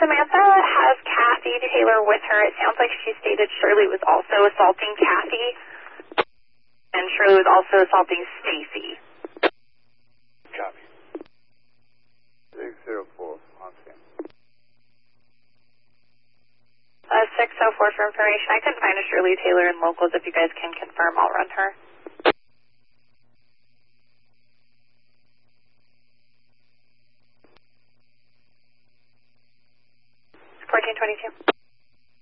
Samantha has Kathy Taylor with her. It sounds like she stated Shirley was also assaulting Kathy, and Shirley was also assaulting Stacy. Copy. 604, on scene. 604 for information. I couldn't find a Shirley Taylor in locals. If you guys can confirm, I'll run her. 1422.